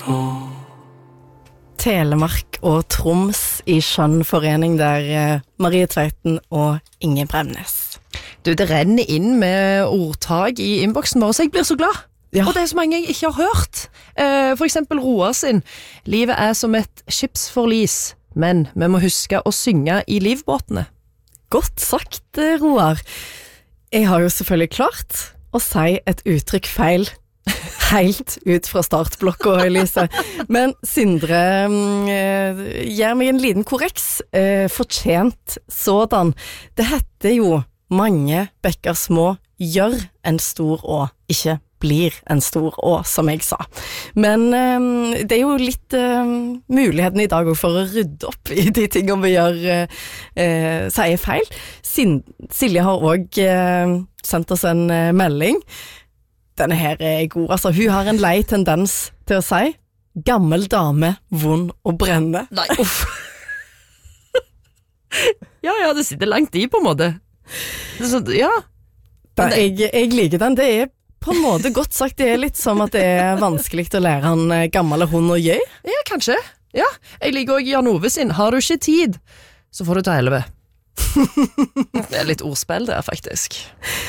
Telemark og Troms i skjønn forening der, Marie Tveiten og Inge Bremnes. Du, det renner inn med ordtag i innboksen vår, så jeg blir så glad. Ja. Og det så mange jeg ikke har hørt. For eksempel Roar sin. Livet som et skipsforlis, men vi må huske å synge i livbåtene. Godt sagt, Roar. Jeg har jo selvfølgelig klart å si et uttrykk feil helt ut fra startblokka, Elise. Men Sindre gir meg en liten korreks, fortjent sådan. Det heter jo mange bekker små gjør en stor å, ikke blir en stor å, som jeg sa. Men det jo litt muligheten i dag for å rydde opp i de tingene vi gjør, sier feil. Silje har også sendt oss en melding. Denne her god. Altså, hun har en lei tendens til å si gammel dame, vond og brenne. Nei, uff. ja, det sitter langt i på en måte. Så, ja. Jeg liker den. Det på en måte godt sagt. Det litt som at det vanskelig å lære han gammel hund å gjø. Ja, kanskje. Ja, jeg liker også Jan Ove sin. Har du ikke tid, så får du ta 11. Det litt ordspill der, faktisk.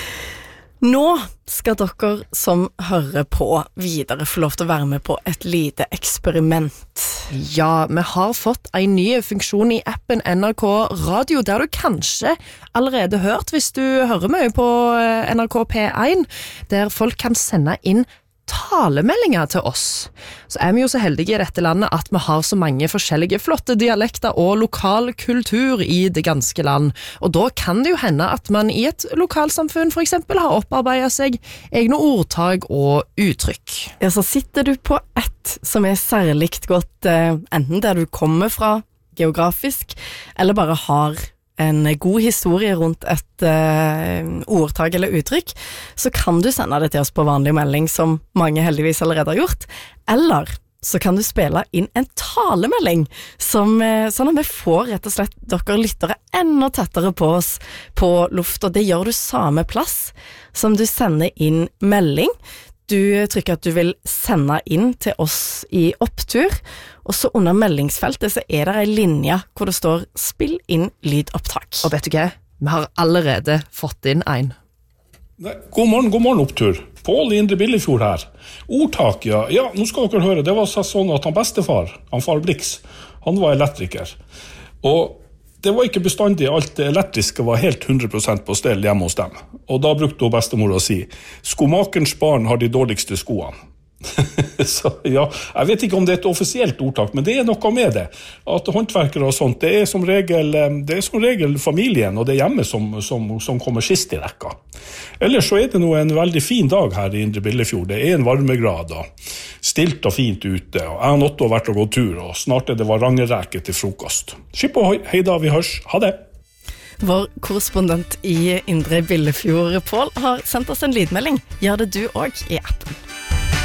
Nå skal dere som hører på videre få lov til å være med på et lite eksperiment. Ja, vi har fått en ny funksjon i appen NRK Radio, der du kanskje allerede hørt hvis du hører mye på NRK P1, der folk kan sende inn talemeldinger til oss. Så vi jo så heldige i dette landet at vi har så mange forskjellige flotte dialekter og lokal kultur i det ganske land. Og da kan det jo hende at man i et lokalsamfunn for eksempel har opparbeidet seg egne ordtag og uttrykk. Ja, så sitter du på ett som særlig godt, enten der du kommer fra geografisk, eller bare har en god historie rundt et ordtag eller uttrykk, så kan du sende det til oss på vanlig melding, som mange heldigvis allerede har gjort, eller så kan du spille inn en talemelding, sånn at vi får rett og slett dere lyttere enda tettere på oss på luft, og det gjør du samme plass som du sender inn melding. Du trykker at du vil sende inn til oss i opptur, og så under meldingsfeltet så det en linje hvor det står «Spill inn lydopptak». Og vet du hva? Vi har allerede fått inn en. God morgen opptur. Pål i Indre Billefjord her. Ordtak, ja, nå skal dere høre. Det var sånn at han bestefar, han far Blix, han var elektriker. Og det var ikke bestandig alt det elektriske var helt 100% på stell hjemme hos dem. Og da brukte hun bestemor å si, skomakerens barn har de dårligste skoene. Så ja, jeg vet ikke om det et offisielt ordtak, men det noe med det. At håndverkere og sånt, det som regel familien og det hjemme som kommer sist i rekka. Ellers så det nå en veldig fin dag her i Indre Billefjord. Det en varmegrad og stilt og fint ute. Og jeg har nått å vært og gått tur, og snart det varangerreke til frokost. Skipp og hei da, vi hørs. Ha det! Vår korrespondent i Indre Billefjord, Pål, har sendt oss en lydmelding. Gjør det du også i appen.